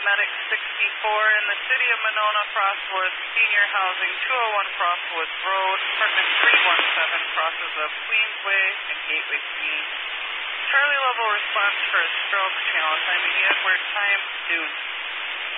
Medic 64 in the city of Monona, Frostwoods, Senior Housing, 201 Frostwoods Road, apartment 317, crosses of Queensway and Gateway C. Charlie level response for a stroke channel. Time to Edward, time noon.